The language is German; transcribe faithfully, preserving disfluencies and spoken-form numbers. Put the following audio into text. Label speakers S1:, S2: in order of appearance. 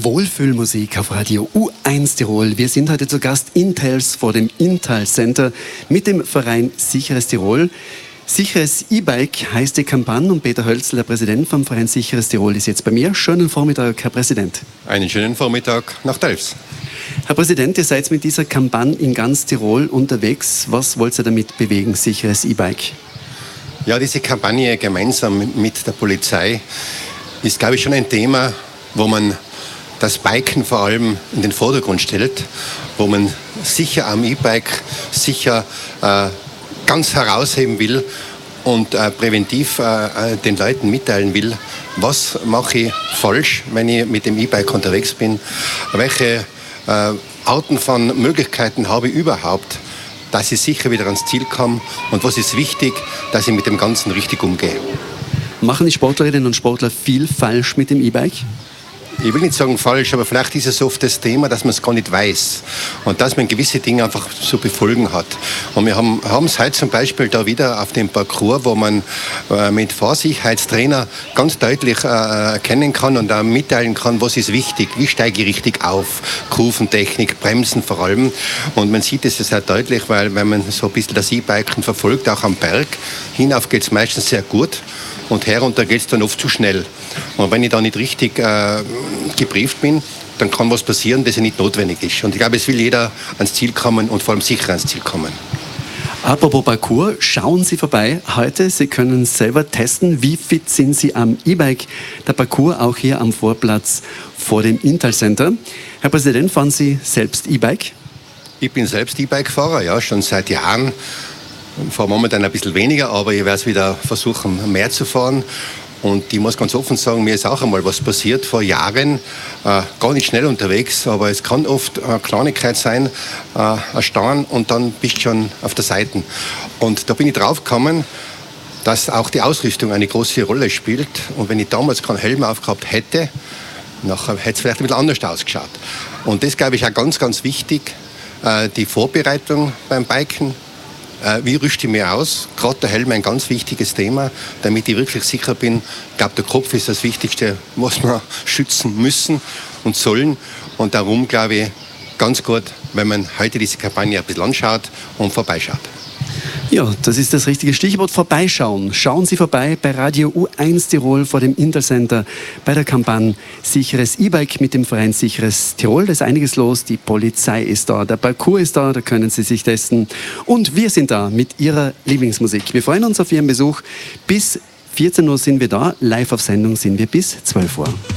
S1: Wohlfühlmusik auf Radio U eins Tirol. Wir sind heute zu Gast in Tels vor dem Intal Center mit dem Verein Sicheres Tirol. Sicheres E-Bike heißt die Kampagne und Peter Hölzl, der Präsident vom Verein Sicheres Tirol, ist jetzt bei mir. Schönen Vormittag, Herr Präsident.
S2: Einen schönen Vormittag nach Tels.
S1: Herr Präsident, ihr seid mit dieser Kampagne in ganz Tirol unterwegs. Was wollt ihr damit bewegen, Sicheres E-Bike?
S2: Ja, diese Kampagne gemeinsam mit der Polizei ist, glaube ich, schon ein Thema, wo man das Biken vor allem in den Vordergrund stellt, wo man sicher am E-Bike sicher äh, ganz herausheben will und äh, präventiv äh, den Leuten mitteilen will, was mache ich falsch, wenn ich mit dem E-Bike unterwegs bin, welche äh, Arten von Möglichkeiten habe ich überhaupt, dass ich sicher wieder ans Ziel komme und was ist wichtig, dass ich mit dem Ganzen richtig umgehe.
S1: Machen die Sportlerinnen und Sportler viel falsch mit dem E-Bike?
S2: Ich will nicht sagen falsch, aber vielleicht ist es oft das Thema, dass man es gar nicht weiß und dass man gewisse Dinge einfach so befolgen hat. Und wir haben es heute zum Beispiel da wieder auf dem Parcours, wo man äh, mit Fahrsicherheitstrainer ganz deutlich äh, erkennen kann und auch mitteilen kann, was ist wichtig, wie steige ich richtig auf, Kurventechnik, Bremsen vor allem. Und man sieht es sehr deutlich, weil wenn man so ein bisschen das E-Biken verfolgt, auch am Berg, hinauf geht es meistens sehr gut. Und herunter geht es dann oft zu schnell. Und wenn ich da nicht richtig äh, gebrieft bin, dann kann was passieren, das ja nicht notwendig ist. Und ich glaube, es will jeder ans Ziel kommen und vor allem sicher ans Ziel kommen.
S1: Apropos Parcours, schauen Sie vorbei heute. Sie können selber testen, wie fit sind Sie am E-Bike. Der Parcours auch hier am Vorplatz vor dem Intal Center. Herr Präsident, fahren Sie selbst E-Bike?
S2: Ich bin selbst E-Bike-Fahrer, ja, schon seit Jahren. Ich fahre momentan ein bisschen weniger, aber ich werde es wieder versuchen, mehr zu fahren. Und ich muss ganz offen sagen, mir ist auch einmal was passiert vor Jahren, äh, gar nicht schnell unterwegs, aber es kann oft eine Kleinigkeit sein, äh, ein Stein und dann bist du schon auf der Seite. Und da bin ich drauf gekommen, dass auch die Ausrüstung eine große Rolle spielt. Und wenn ich damals keinen Helm aufgehabt hätte, nachher hätte es vielleicht ein bisschen anders ausgeschaut. Und das, glaube ich, auch ganz, ganz wichtig, äh, die Vorbereitung beim Biken. Wie rüste ich mich aus? Gerade der Helm ein ganz wichtiges Thema, damit ich wirklich sicher bin. Ich glaube, der Kopf ist das Wichtigste, was wir schützen müssen und sollen. Und darum glaube ich, ganz gut, wenn man heute diese Kampagne ein bisschen anschaut und vorbeischaut.
S1: Ja, das ist das richtige Stichwort, vorbeischauen. Schauen Sie vorbei bei Radio U eins Tirol vor dem Intal Center bei der Kampagne Sicheres E-Bike mit dem Verein Sicheres Tirol. Da ist einiges los, die Polizei ist da, der Parcours ist da, da können Sie sich testen. Und wir sind da mit Ihrer Lieblingsmusik. Wir freuen uns auf Ihren Besuch. Bis vierzehn Uhr sind wir da, live auf Sendung sind wir bis zwölf Uhr.